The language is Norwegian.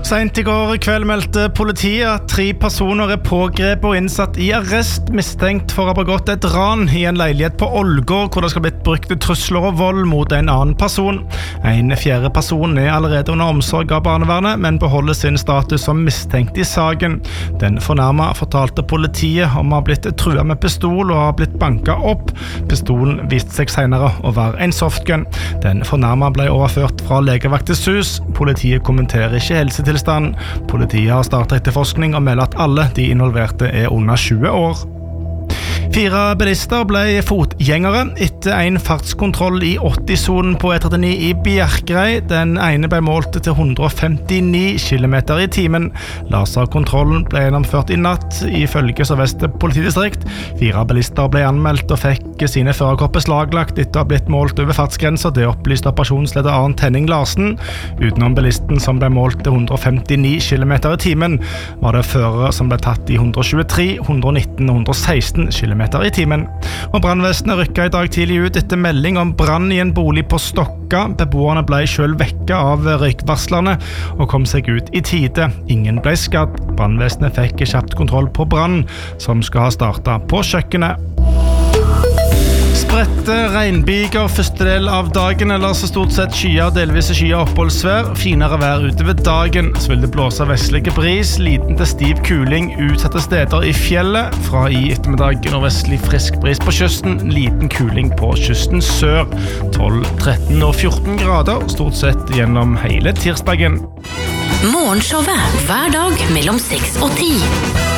Sent I går kveld meldte politiet at 3 personer pågrepet og innsatt I arrest mistenkt for å ha begått et ran I en leilighet på Ålgård, hvor det skal blitt brukt trusler og vold mot en annen person. En fjerde person allerede under omsorg av barnevernet, men beholder sin status som mistenkt I saken. Den fornærmede fortalte politiet om å ha blitt truet med pistol og ha blitt banket opp. Pistolen viste seg senere å være en softgun. Den fornærmede ble overført fra legevaktens hus. Politiet kommenterer ikke helsetilstanden. Politiet har startet etterforskning og melder at alle de involverte under 20 år. 4 bilister ble fotgjengere etter en fartskontroll I 80-zonen på E39 I Bjerkreim. Den ene ble målt til 159 km I timen. Laserkontrollen ble gjennomført I natt, ifølge Sør-Vest politidistrikt. 4 bilister ble anmeldt og fikk sine førerkort beslaglagt etter å ha blitt målt over fartsgrenser. Det opplyste operasjonsleder Arnt Henning Larsen. Utenom bilisten som ble målt til 159 km I timen, var det førere som ble tatt I 123, 119 og 116 km I timen. Og brannvesenet rykket I dag tidlig ut etter melding om brann I en bolig på Stokka. Beboerne ble selv vekket av røykvarslerne og kom seg ut I tide. Ingen ble skadd. Brannvesenet fikk kjapt kontroll på brann, som skal ha startet på kjøkkenet. Spredte regnbyger første del av dagen, eller så stort sett skyer, delvis skyer oppholdsvær. Finere vær utover dagen, så vil det blåse vestlige bris, liten til stiv kuling utsatte steder I fjellet. Fra I ettermiddag nordvestlig frisk bris på kysten, liten kuling på kysten sør. 12, 13 og 14 grader, stort sett gjennom hele tirsdagen. Morgenshowet hver dag mellom 6 og 10.